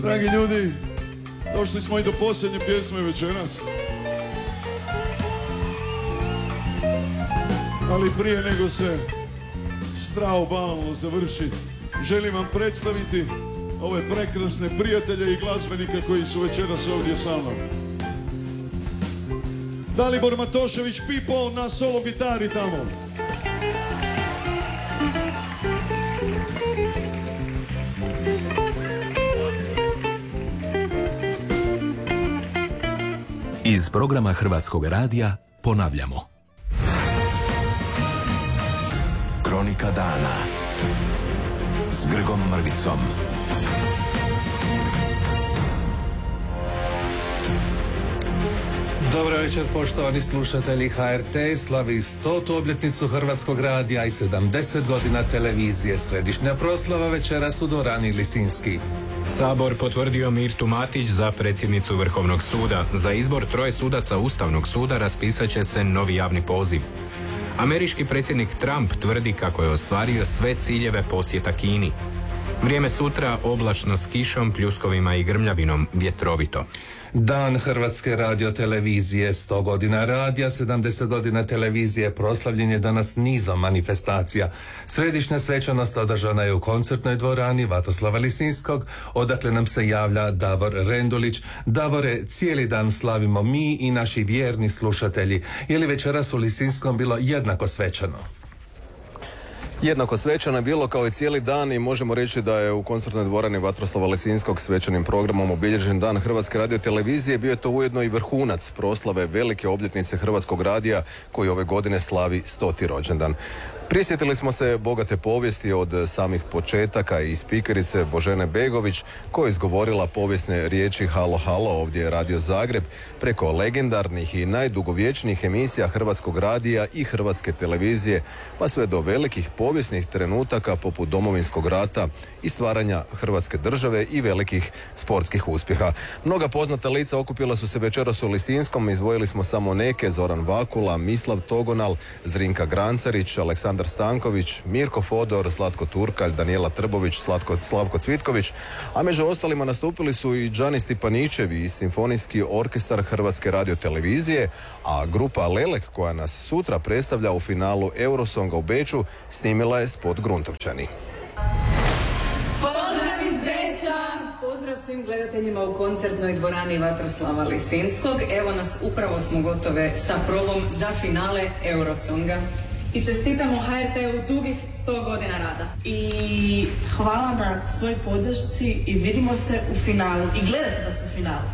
Dragi ljudi, došli smo i do posljednje pjesme večeras. Ali prije nego se straobalno završi, želim vam predstaviti ove prekrasne prijatelje i glazbenika koji su večeras ovdje sa mnom. Dalibor Matošević Pipo na solo gitari tamo. Iz programa Hrvatskog radija ponavljamo. Kronika dana s Grgom Mrvicom. Dobro večer, poštovani slušatelji. HRT slavi 100. obljetnicu Hrvatskog radija i 70 godina televizije. Središnja proslava večeras u dvorani Lisinski. Sabor potvrdio Mirtu Matić za predsjednicu Vrhovnog suda. Za izbor 3 sudaca Ustavnog suda raspisat će se novi javni poziv. Američki predsjednik Trump tvrdi kako je ostvario sve ciljeve posjeta Kini. Vrijeme sutra oblačno s kišom, pljuskovima i grmljavinom, vjetrovito. Dan Hrvatske radiotelevizije, 100 godina radija, 70 godina televizije, proslavljen je danas nizom manifestacija. Središnja svečanost održana je u koncertnoj dvorani Vatroslava Lisinskog, odakle nam se javlja Davor Rendulić. Davore, cijeli dan slavimo mi i naši vjerni slušatelji. Je li večeras u Lisinskom bilo jednako svečano? Jednako svečano je bilo kao i cijeli dan i možemo reći da je u koncertnoj dvorani Vatroslava Lisinskog svečanim programom obilježen dan Hrvatske radiotelevizije. Bio je to ujedno i vrhunac proslave velike obljetnice Hrvatskog radija koji ove godine slavi 100. rođendan. Prisjetili smo se bogate povijesti od samih početaka i spikerice Božene Begović koja je izgovorila povijesne riječi Halo, halo, ovdje je Radio Zagreb, preko legendarnih i najdugovječnijih emisija Hrvatskog radija i Hrvatske televizije, pa sve do velikih povijesnih trenutaka poput Domovinskog rata i stvaranja Hrvatske države i velikih sportskih uspjeha. Mnoga poznata lica okupila su se večeras u Lisinskom, izdvojili smo samo neke: Zoran Vakula, Mislav Togonal, Zrinka Grancarić, Aleksandar Stanković, Mirko Fodor, Zlatko Turkalj, Danijela Trbović, Slavko Cvitković, a među ostalima nastupili su i Đani Stipanićev i Simfonijski orkestar Hrvatske radiotelevizije, a grupa Lelek koja nas sutra predstavlja u finalu Eurosonga u Beču snimila je spot Gruntovčani. Pozdrav iz Beča! Pozdrav svim gledateljima u koncertnoj dvorani Vatroslava Lisinskog. Evo nas, upravo smo gotove sa probom za finale Eurosonga. I čestitamo HRT-u dugih 100 godina rada. I hvala na svoj podršci i vidimo se u finalu. I gledajte da su u finalu.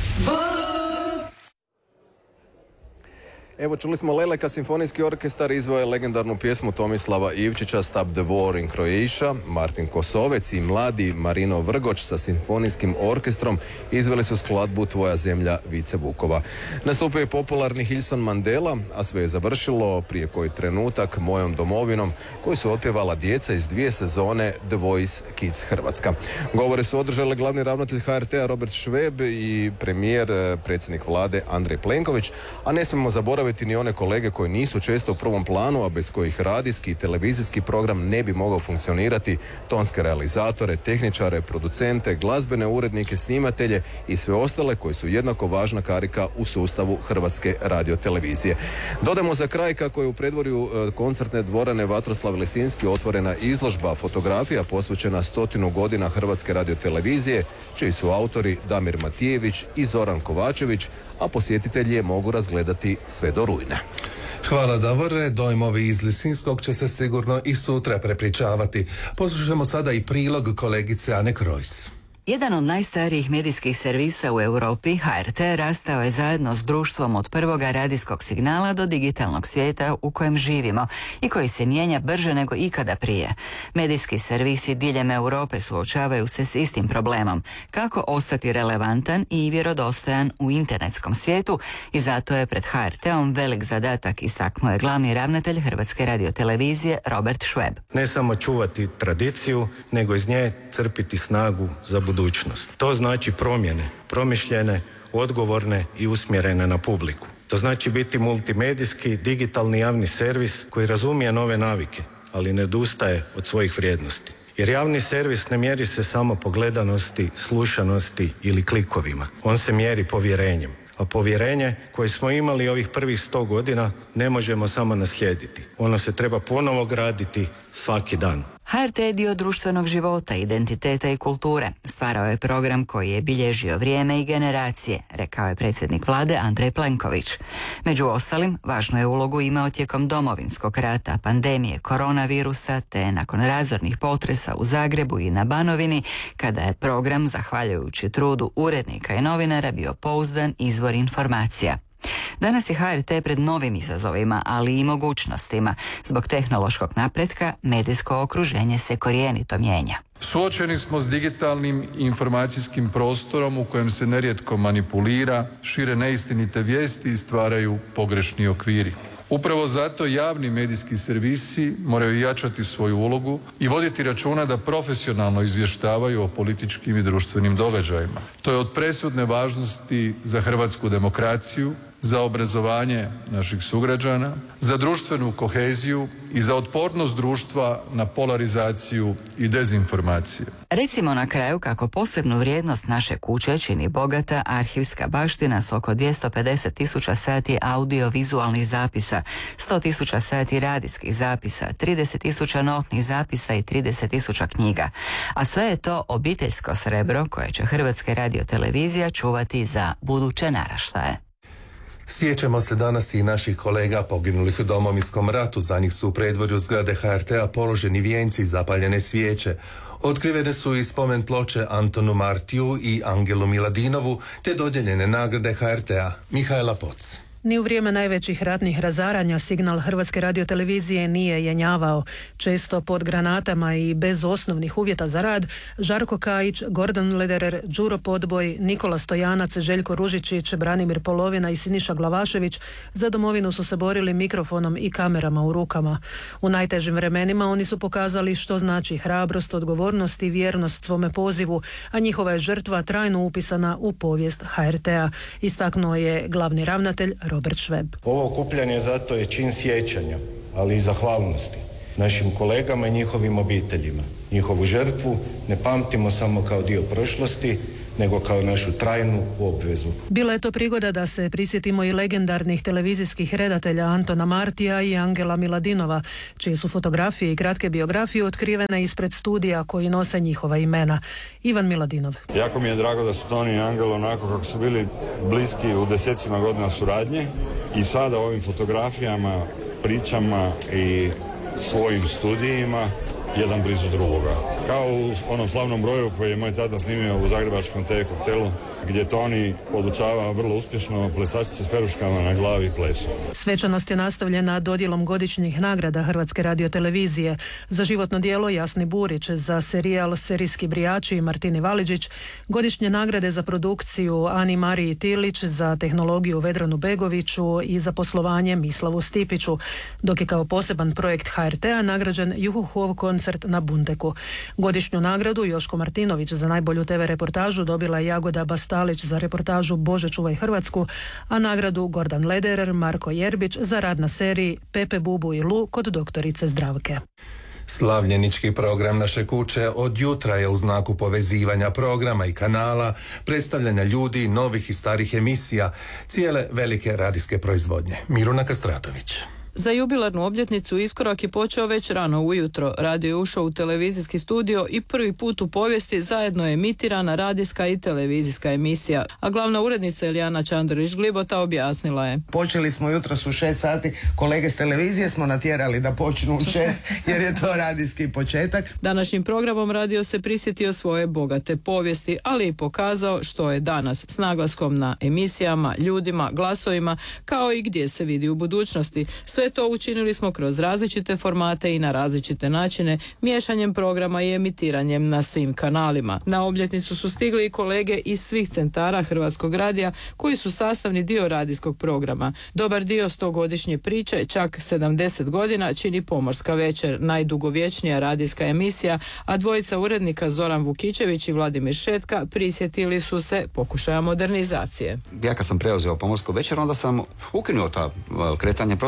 Evo, čuli smo Leleka, Simfonijski orkestar izveo je legendarnu pjesmu Tomislava Ivčića Stop the War in Croatia. Martin Kosovec i mladi Marino Vrgoč sa Simfonijskim orkestrom izveli su skladbu Tvoja zemlja Vice Vukova. Nastupio je popularni Hilson Mandela, a sve je završilo prije koji trenutak Mojom domovinom koju su otpjevala djeca iz 2 sezone The Voice Kids Hrvatska. Govore su održali glavni ravnatelj HRT-a Robert Šveb i premijer, predsjednik vlade Andrej Plenković, a ne smijemo zaboraviti ni one kolege koji nisu često u prvom planu, a bez kojih radijski i televizijski program ne bi mogao funkcionirati: tonske realizatore, tehničare, producente, glazbene urednike, snimatelje i sve ostale koji su jednako važna karika u sustavu Hrvatske radiotelevizije. Dodajmo za kraj kako je u predvorju koncertne dvorane Vatroslav Lisinski otvorena izložba fotografija posvećena 100 godina Hrvatske radiotelevizije, čiji su autori Damir Matijević i Zoran Kovačević, a posjetitelji je mogu razgledati sve do rujna. Hvala Davore, dojmovi iz Lisinskog će se sigurno i sutra prepričavati. Poslušajmo sada i prilog kolegice Ane Krojs. Jedan od najstarijih medijskih servisa u Europi, HRT, rastao je zajedno s društvom od prvoga radijskog signala do digitalnog svijeta u kojem živimo i koji se mijenja brže nego ikada prije. Medijski servisi diljem Europe suočavaju se s istim problemom: kako ostati relevantan i vjerodostojan u internetskom svijetu, i zato je pred HRT-om velik zadatak, istaknuo je glavni ravnatelj Hrvatske radiotelevizije Robert Šveb. Ne samo čuvati tradiciju, nego iz nje crpiti snagu za budućnost. To znači promjene, promišljene, odgovorne i usmjerene na publiku. To znači biti multimedijski, digitalni javni servis koji razumije nove navike, ali ne odustaje od svojih vrijednosti. Jer javni servis ne mjeri se samo po gledanosti, slušanosti ili klikovima. On se mjeri povjerenjem. A povjerenje koje smo imali ovih prvih 100 godina ne možemo samo naslijediti. Ono se treba ponovo graditi svaki dan. HRT je dio društvenog života, identiteta i kulture. Stvarao je program koji je bilježio vrijeme i generacije, rekao je predsjednik vlade Andrej Plenković. Među ostalim, važnu je ulogu imao tijekom Domovinskog rata, pandemije koronavirusa, te nakon razornih potresa u Zagrebu i na Banovini, kada je program, zahvaljujući trudu urednika i novinara, bio pouzdan izvor informacija. Danas je HRT pred novim izazovima, ali i mogućnostima. Zbog tehnološkog napretka, medijsko okruženje se korijenito mijenja. Suočeni smo s digitalnim i informacijskim prostorom u kojem se nerijetko manipulira, šire neistinite vijesti i stvaraju pogrešni okviri. Upravo zato javni medijski servisi moraju jačati svoju ulogu i voditi računa da profesionalno izvještavaju o političkim i društvenim događajima. To je od presudne važnosti za hrvatsku demokraciju, za obrazovanje naših sugrađana, za društvenu koheziju i za otpornost društva na polarizaciju i dezinformacije. Recimo na kraju kako posebnu vrijednost naše kuće čini bogata arhivska baština s oko 250.000 sati audio-vizualnih zapisa, 100.000 sati radijskih zapisa, 30.000 notnih zapisa i 30.000 knjiga. A sve je to obiteljsko srebro koje će Hrvatska radiotelevizija čuvati za buduće naraštaje. Sjećamo se danas i naših kolega poginulih u Domovinskom ratu. Za njih su u predvorju zgrade HRT-a položeni vijenci i zapaljene svijeće. Otkrivene su i spomen ploče Antonu Martiju i Angelu Miladinovu, te dodijeljene nagrade HRT-a. Mihajla Poc. Ni u vrijeme najvećih ratnih razaranja signal Hrvatske radiotelevizije nije jenjavao. Često pod granatama i bez osnovnih uvjeta za rad, Žarko Kajić, Gordan Lederer, Đuro Podboj, Nikola Stojanac, Željko Ružičić, Branimir Polovina i Siniša Glavašević za domovinu su se borili mikrofonom i kamerama u rukama. U najtežim vremenima oni su pokazali što znači hrabrost, odgovornost i vjernost svome pozivu, a njihova je žrtva trajno upisana u povijest HRT-a, istaknuo je glavni ravnatelj Robert Šveb. Ovo okupljanje zato je čin sjećanja, ali i zahvalnosti našim kolegama i njihovim obiteljima. Njihovu žrtvu ne pamtimo samo kao dio prošlosti, nego kao našu trajnu obvezu. Bila je to prigoda da se prisjetimo i legendarnih televizijskih redatelja Antona Martija i Angela Miladinova, čije su fotografije i kratke biografije otkrivene ispred studija koji nose njihova imena. Ivan Miladinov. Jako mi je drago da su Toni i Angelo onako kako su bili bliski u desecima godina suradnje i sada ovim fotografijama, pričama i svojim studijima jedan blizu drugoga. Kao u onom slavnom broju koji je moj tata snimio u zagrebačkom TV Koktelu, gdje Toni podučava vrlo uspješno plesačice s peruškama na glavi plesu. Svečanost je nastavljena dodjelom godišnjih nagrada Hrvatske radiotelevizije. Za životno djelo Jasni Burić, za serijal Serijski brijači Martini Valiđić, godišnje nagrade za produkciju Ani Mariji Tilić, za tehnologiju Vedranu Begoviću i za poslovanje Mislavu Stipiću, dok je kao poseban projekt HRT-a nagrađen Juhuhov koncert na Bundeku. Godišnju nagradu Joško Martinović za najbolju TV reportažu dobila je Jagoda Bastalić za reportažu Bože čuvaj Hrvatsku, a nagradu Gordan Lederer, Marko Jerbić za rad na seriji Pepe, Bubu i Lu kod doktorice Zdravke. Slavljenički program naše kuće od jutra je u znaku povezivanja programa i kanala, predstavljanja ljudi, novih i starih emisija, cijele velike radijske proizvodnje. Miruna Kastratović. Za jubilarnu obljetnicu iskorak je počeo već rano ujutro. Radio je ušao u televizijski studio i prvi put u povijesti zajedno je emitirana radijska i televizijska emisija. A glavna urednica Elijana Čandorić-Glibota objasnila je. Počeli smo jutros u 6 sati, kolege s televizije smo natjerali da počnu u 6 jer je to radijski početak. Današnjim programom radio se prisjetio svoje bogate povijesti, ali i pokazao što je danas s naglaskom na emisijama, ljudima, glasovima, kao i gdje se vidi u budućnosti. Sve to učinili smo kroz različite formate i na različite načine, miješanjem programa i emitiranjem na svim kanalima. Na obljetnicu su stigli i kolege iz svih centara Hrvatskog radija koji su sastavni dio radijskog programa. Dobar dio 100-godišnje priče, čak 70 godina, čini Pomorska večer, najdugovječnija radijska emisija, a dvojica urednika Zoran Vukičević i Vladimir Šetka prisjetili su se pokušaja modernizacije. Ja kad sam preuzeo Pomorsku večer, onda sam ukinuo ta kretanje brodova kao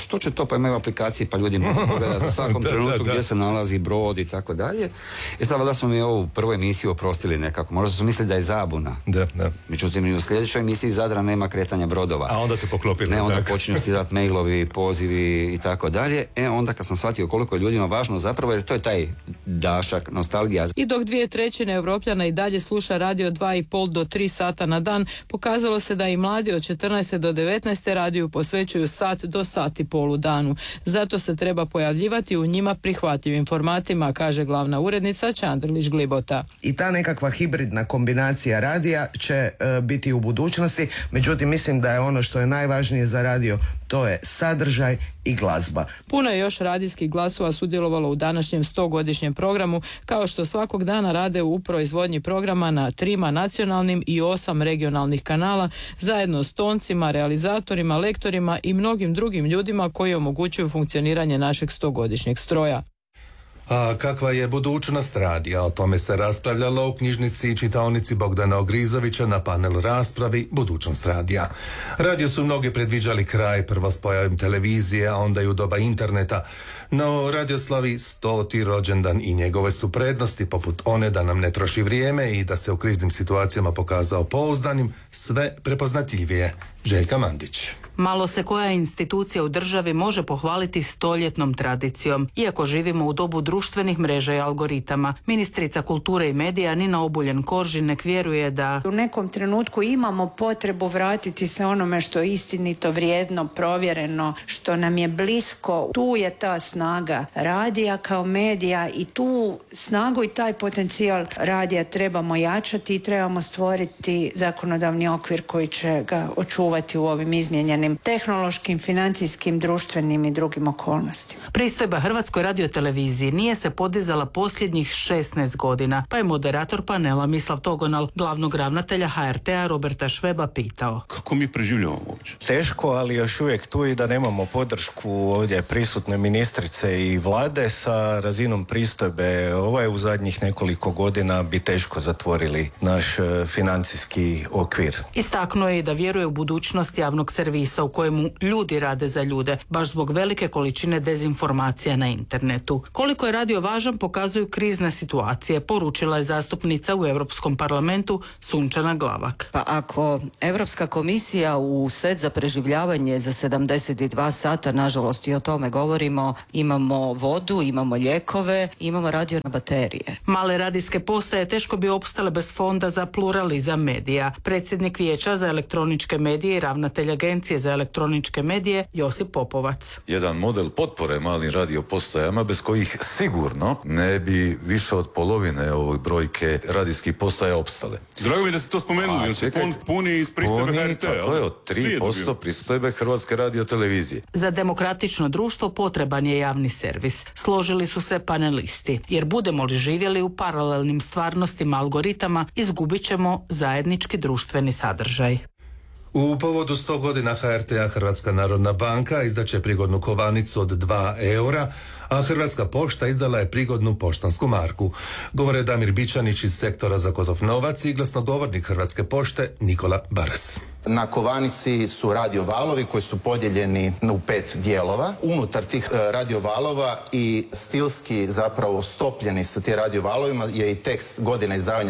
što će to, pa imaju aplikacije, pa ljudi mogu pogledati u svakom trenutku gdje se nalazi brod i tako dalje. I sad da smo mi ovu prvu emisiju oprostili nekako, možda su mislili da je zabuna. Da. Međutim, i u sljedećoj emisiji Zadra nema kretanja brodova. A onda te poklopili. Ne, onda počinju stizati mailovi, pozivi i tako dalje. Onda kad sam shvatio koliko je ljudima važno zapravo, jer to je taj dašak, nostalgija. I dok 2/3 Europljana i dalje sluša radio 2,5 do 3 sata na dan, pokazalo se da i mladi od 14. do 19. radiju posvećuju sat do sat i pol u danu. Zato se treba pojavljivati u njima prihvatljivim formatima, kaže glavna urednica Čandrlić Glibota. I ta nekakva hibridna kombinacija radija će biti u budućnosti, međutim mislim da je ono što je najvažnije za radio, to je sadržaj i glazba. Puno je još radijskih glasova sudjelovalo u današnjem 100-godišnjem programu, kao što svakog dana rade u proizvodnji programa na 3 nacionalnim i 8 regionalnih kanala, zajedno s toncima, realizatorima, lektorima i mnogim drugim ljudima koji omogućuju funkcioniranje našeg 100-godišnjeg stroja. A kakva je budućnost radija? O tome se raspravljalo u knjižnici i čitaonici Bogdana Ogrizovića na panel raspravi Budućnost radija. Radio su mnogi predviđali kraj, prvo s pojavom televizije, a onda i u doba interneta. No, radio slavi 100. rođendan i njegove su prednosti, poput one da nam ne troši vrijeme i da se u kriznim situacijama pokazao pouzdanim, sve prepoznatljivije. Željka Mandić. Malo se koja institucija u državi može pohvaliti stoljetnom tradicijom, iako živimo u dobu društvenih mreža i algoritama. Ministrica kulture i medija Nina Obuljen-Koržinek vjeruje da u nekom trenutku imamo potrebu vratiti se onome što je istinito, vrijedno, provjereno, što nam je blisko. Tu je ta snaga radija kao medija i tu snagu i taj potencijal radija trebamo jačati i trebamo stvoriti zakonodavni okvir koji će ga očuvati u ovim izmijenjenim tehnološkim, financijskim, društvenim i drugim okolnostima. Pristojba Hrvatskoj radioteleviziji nije se podizala posljednjih 16 godina, pa je moderator panela Mislav Togonal glavnog ravnatelja HRT-a Roberta Šveba pitao. Kako mi preživljavamo uopće? Teško, ali još uvijek tu i da nemamo podršku ovdje prisutne ministrice i vlade sa razinom pristojbe. U zadnjih nekoliko godina bi teško zatvorili naš financijski okvir. Istaknuo je da vjeruje u budućnost javnog servisa u kojemu ljudi rade za ljude, baš zbog velike količine dezinformacija na internetu. Koliko je radio važan pokazuju krizne situacije, poručila je zastupnica u Europskom parlamentu Sunčana Glavak. Pa ako Europska komisija u set za preživljavanje za 72 sata, nažalost i o tome govorimo, imamo vodu, imamo lijekove, imamo radio na baterije. Male radijske postaje teško bi opstale bez fonda za pluralizam medija. Predsjednik Vijeća za elektroničke medije i ravnatelj Agencije za elektroničke medije Josip Popovac. Jedan model potpore malim radio postajama bez kojih sigurno ne bi više od polovine ovoj brojke radijskih postaja opstale. Drago mi da ste to spomenuli, jer se fond puni iz pristojbe HRT. Tako je, od 3% pristojbe Hrvatske radiotelevizije. Za demokratično društvo potreban je javni servis. Složili su se panelisti, jer budemo li živjeli u paralelnim stvarnostima algoritama, izgubit ćemo zajednički društveni sadržaj. U povodu 100 godina HRT-a Hrvatska narodna banka izdaće prigodnu kovanicu od 2 eura, a Hrvatska pošta izdala je prigodnu poštansku marku. Govore Damir Bičanić iz sektora za gotov novac i glasnogovornik Hrvatske pošte Nikola Baras. Na kovanici su radiovalovi koji su podijeljeni u 5 dijelova. Unutar tih radiovalova i stilski zapravo stopljeni sa tim radiovalovima je i tekst godina izdavanja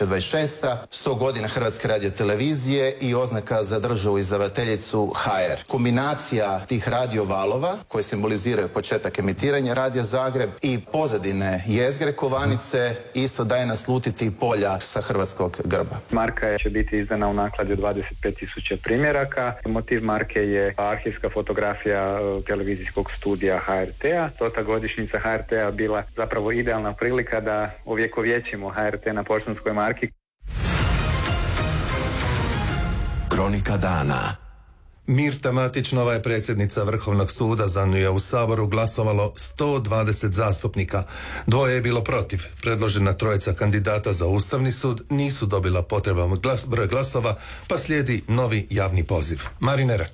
2026. 100 godina Hrvatske radiotelevizije i oznaka za državu izdavateljicu HR. Kombinacija tih radiovalova koji simboliziraju početak emitiranja Radija Zagreb i pozadine jezgre kovanice isto daje naslutiti polja sa hrvatskog grba. Marka će biti izdana u nakladi od 25.000 primjeraka. Motiv marke je arhivska fotografija televizijskog studija HRT-a. Ta godišnjica HRT-a bila zapravo idealna prilika da ovjekovječimo HRT na poštanskoj marki. Kronika dana. Mirta Matić, nova je predsjednica Vrhovnog suda, za nju je u Saboru glasovalo 120 zastupnika. 2 je bilo protiv. Predložena 3 kandidata za Ustavni sud nisu dobila potreban broj glasova, pa slijedi novi javni poziv. Marine Rak.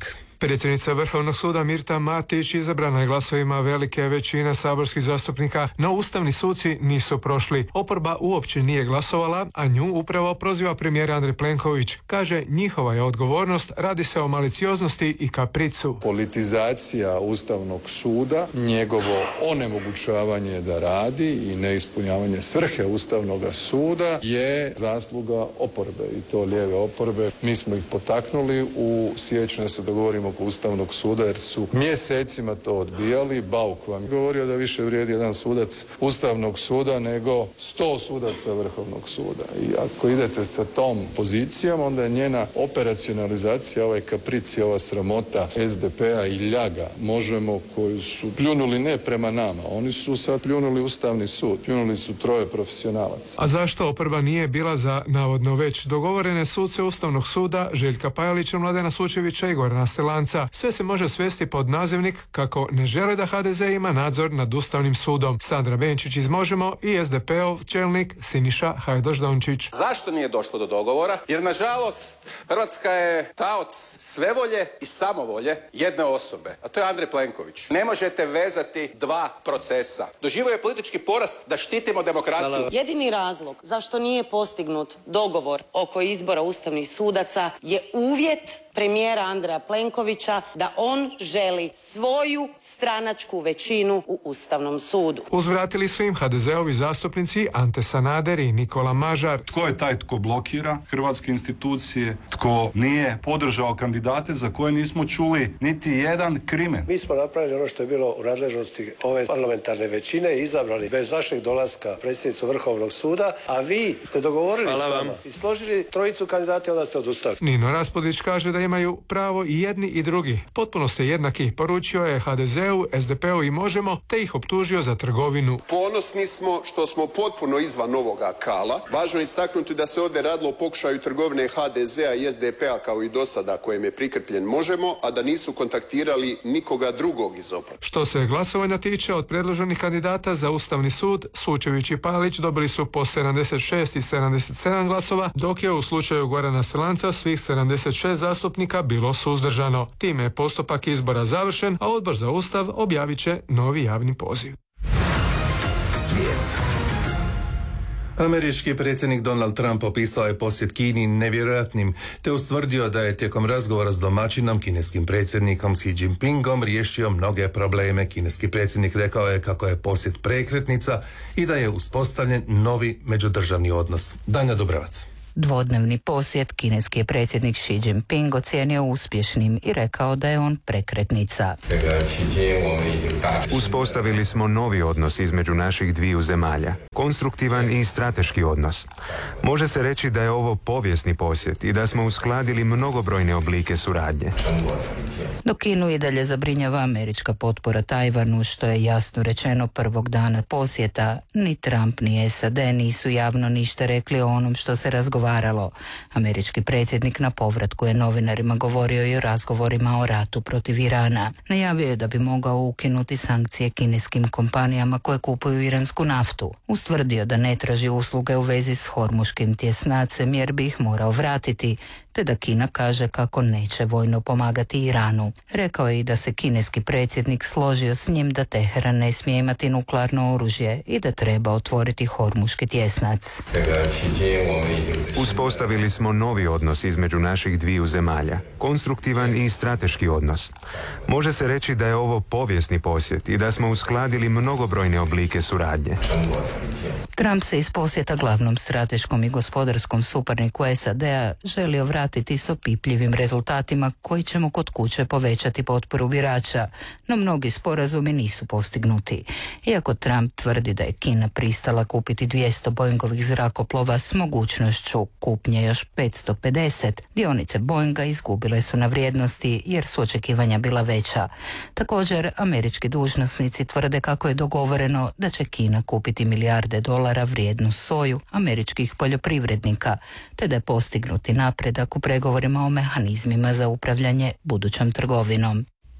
Predsjednica Vrhovnog suda Mirta Matić izabrana je glasovima velike većine saborskih zastupnika, no ustavni suci nisu prošli. Oporba uopće nije glasovala, a nju upravo proziva premijer Andrej Plenković. Kaže, njihova je odgovornost, radi se o malicioznosti i kapricu. Politizacija Ustavnog suda, njegovo onemogućavanje da radi i neispunjavanje svrhe Ustavnog suda je zasluga oporbe, i to lijeve oporbe. Mi smo ih potaknuli u siječnju da se dogovorimo oko Ustavnog suda jer su mjesecima to odbijali. Bauk vam govorio da više vrijedi jedan sudac Ustavnog suda nego 100 sudaca Vrhovnog suda. I ako idete sa tom pozicijom, onda je njena operacionalizacija, ovaj kapric i ova sramota SDP-a i ljaga Možemo koju su pljunuli ne prema nama, oni su sad pljunuli Ustavni sud, pljunuli su 3 profesionalaca. A zašto oporba nije bila za navodno već dogovorene suce Ustavnog suda Željka Pajalića, Mladena Sučevića i Gorana Selanca? Sve se može svesti pod nazivnik kako ne žele da HDZ ima nadzor nad Ustavnim sudom. Sandra Benčić iz Možemo i SDP-ov čelnik Siniša Hajdaš-Dončić. Zašto nije došlo do dogovora? Jer nažalost Hrvatska je taoc svevolje i samovolje jedne osobe, a to je Andrej Plenković. Ne možete vezati 2 procesa. Doživio je politički porast da štitimo demokraciju. Jedini razlog zašto nije postignut dogovor oko izbora ustavnih sudaca je uvjet premijera Andreja Plenkovića da on želi svoju stranačku većinu u Ustavnom sudu. Uzvratili su im HDZ-ovi zastupnici Ante Sanader i Nikola Mažar. Tko je taj tko blokira hrvatske institucije, tko nije podržao kandidate za koje nismo čuli niti jedan krimen? Mi smo napravili ono što je bilo u nadležnosti ove parlamentarne većine i izabrali bez vašeg dolaska predsjednicu Vrhovnog suda, a vi ste dogovorili s nama i složili 3 kandidata i onda ste odustali. Nino Raspudić kaže da imaju pravo i jedni i drugi. Potpuno ste jednaki, poručio je HDZ-u, SDP-u i Možemo, te ih optužio za trgovinu. Ponosni smo što smo potpuno izvan ovoga kala. Važno je istaknuti da se ovdje radilo o pokušaju trgovine HDZ-a i SDP-a kao i do sada kojem je prikrpljen Možemo, a da nisu kontaktirali nikoga drugog iz oporbe. Što se glasovanja tiče, od predloženih kandidata za Ustavni sud, Sučević i Palić dobili su po 76 i 77 glasova, dok je u slučaju Gorana Selanca svih 76 zastupnika bilo suzdržano. Time je postupak izbora završen, a Odbor za Ustav objavit će novi javni poziv. Svijet. Američki predsjednik Donald Trump opisao je posjet Kini nevjerojatnim, te ustvrdio da je tijekom razgovora s domaćinom, kineskim predsjednikom Xi Jinpingom, riješio mnoge probleme. Kineski predsjednik rekao je kako je posjet prekretnica i da je uspostavljen novi međudržavni odnos. Danja Dubravac. Dvodnevni posjet kineski je predsjednik Xi Jinping ocijenio uspješnim i rekao da je on prekretnica. Uspostavili smo novi odnos između naših dviju zemalja. Konstruktivan i strateški odnos. Može se reći da je ovo povijesni posjet i da smo uskladili mnogobrojne oblike suradnje. Dok Kinu i dalje zabrinjava američka potpora Tajvanu, što je jasno rečeno prvog dana posjeta, ni Trump ni SAD nisu javno ništa rekli o onom što se razgovaralo. Američki predsjednik na povratku je novinarima govorio i o razgovorima o ratu protiv Irana. Najavio je da bi mogao ukinuti sankcije kineskim kompanijama koje kupuju iransku naftu. Ustvrdio da ne traži usluge u vezi s hormuškim tjesnacem jer bi ih morao vratiti, te da Kina kaže kako neće vojno pomagati Iranu. Rekao je i da se kineski predsjednik složio s njim da Teheran ne smije imati nuklearno oružje i da treba otvoriti hormuški tjesnac. Uspostavili smo novi odnos između naših dviju zemalja. Konstruktivan i strateški odnos. Može se reći da je ovo povijesni posjet i da smo uskladili mnogobrojne oblike suradnje. Trump se iz posjeta glavnom strateškom i gospodarskom suparniku SAD-a želio vratiti s opipljivim rezultatima koji će mu kod kuće povećati potporu birača, no mnogi sporazumi nisu postignuti. Iako Trump tvrdi da je Kina pristala kupiti 200 Boeingovih zrakoplova s mogućnošću kupnje još 550, dionice Boeinga izgubile su na vrijednosti jer su očekivanja bila veća. Također, američki dužnosnici tvrde kako je dogovoreno da će Kina kupiti milijarde dolara vrijednu soju američkih poljoprivrednika, te da je postignuti napredak u pregovorima o mehanizmima za upravljanje budućom trgovinom.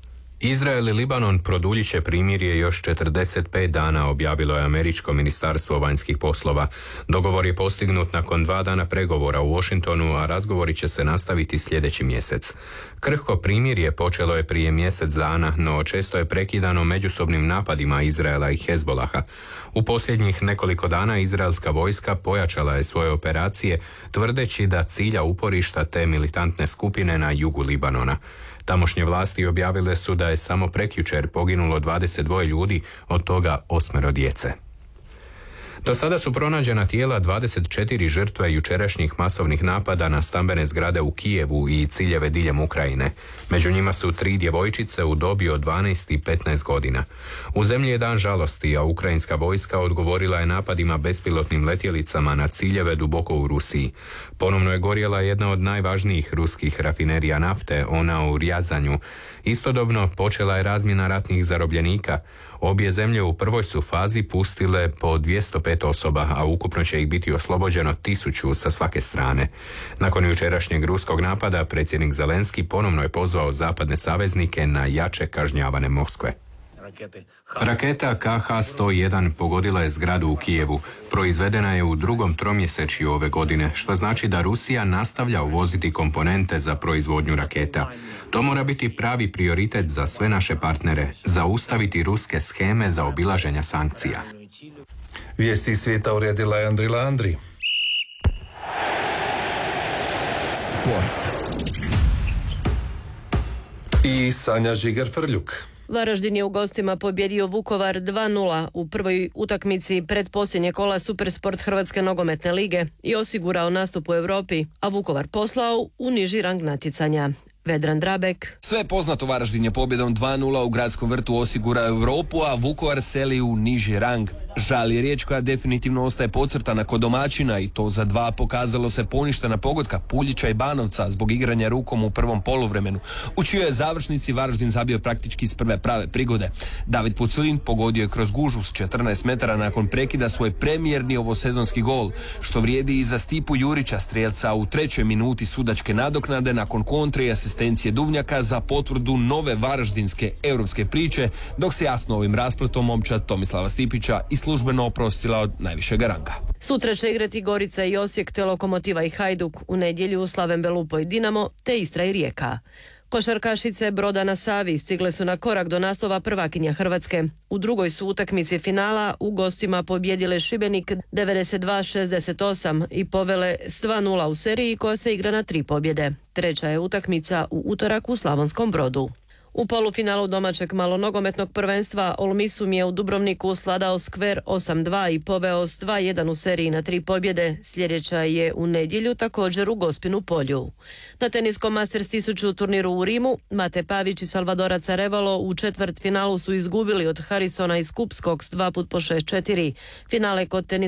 Izrael i Libanon produljit će primirje još 45 dana, objavilo je američko ministarstvo vanjskih poslova. Dogovor je postignut nakon 2 dana pregovora u Washingtonu, a razgovori će se nastaviti sljedeći mjesec. Krhko primirje počelo je prije mjesec dana, no često je prekidano međusobnim napadima Izraela i Hezbolaha. U posljednjih nekoliko dana izraelska vojska pojačala je svoje operacije, tvrdeći da cilja uporišta te militantne skupine na jugu Libanona. Tamošnje vlasti objavile su da je samo prekjučer poginulo 22 ljudi, od toga 8 djece. Do sada su pronađena tijela 24 žrtve jučerašnjih masovnih napada na stambene zgrade u Kijevu i ciljeve diljem Ukrajine. Među njima su 3 djevojčice u dobi od 12 i 15 godina. U zemlji je dan žalosti, a ukrajinska vojska odgovorila je napadima bespilotnim letjelicama na ciljeve duboko u Rusiji. Ponovno je gorjela jedna od najvažnijih ruskih rafinerija nafte, ona u Rjazanju. Istodobno počela je razmjena ratnih zarobljenika. Obje zemlje u prvoj su fazi pustile po 205 osoba, a ukupno će ih biti oslobođeno 1000 sa svake strane. Nakon jučerašnjeg ruskog napada, predsjednik Zelenski ponovno je pozvao zapadne saveznike na jače kažnjavane Moskve. Raketa KH-101 pogodila je zgradu u Kijevu. Proizvedena je u drugom tromjesečju ove godine, što znači da Rusija nastavlja uvoziti komponente za proizvodnju raketa. To mora biti pravi prioritet za sve naše partnere, zaustaviti ruske sheme za obilaženja sankcija. Vijesti iz svijeta uredila je Andrila Andri. Sport. I Sanja Žigar-Frljuk. Varaždin je u gostima pobjedio Vukovar 2:0 u prvoj utakmici predposljednje kola Supersport Hrvatske nogometne lige i osigurao nastup u Europi, a Vukovar poslao u niži rang natjecanja. Vedran Drabek. Sve je poznato, Varaždin je pobjedom 2:0 u gradskom vrtu osigurao Europu, a Vukovar seli u niži rang. Žal je riječ koja definitivno ostaje podcrtana kod domaćina i to za 2 pokazalo se poništena pogotka Puljića i Banovca zbog igranja rukom u prvom poluvremenu, u čijoj je završnici Varaždin zabio praktički iz prve prave prigode. David Puclin pogodio je kroz gužu s 14 metara nakon prekida svoj premijerni ovosezonski gol, što vrijedi i za Stipu Jurića, strijelca u 3. minuti sudačke nadoknade nakon kontre i asistencije Duvnjaka za potvrdu nove varaždinske europske priče, dok se jasno ovim raspletom momčad Tomislava Stipića i službeno oprostila od najvišeg ranga. Sutra će igrati Gorica i Osijek, te Lokomotiva i Hajduk, u nedjelju Slaven Belupo i Dinamo, te Istra i Rijeka. Košarkašice Broda na Savi stigle su na korak do naslova prvakinja Hrvatske. U drugoj su utakmici finala u gostima pobjedile Šibenik 92-68 i povele s 2:0 u seriji koja se igra na 3 pobjede. Treća je utakmica u utorak u Slavonskom Brodu. U polufinalu domaćeg malonogometnog prvenstva Olmisum je u Dubrovniku sladao Skver 8:2 i poveo s 2:1 u seriji na 3 pobjede. Sljedeća je u nedjelju također u Gospinu polju. Na teniskom Masters 1000 turniru u Rimu Mate Pavić i Salvadorac Arevalo u četvrtfinalu su izgubili od Harrisona iz Kupskog s 2 puta po 6-4. Finale kod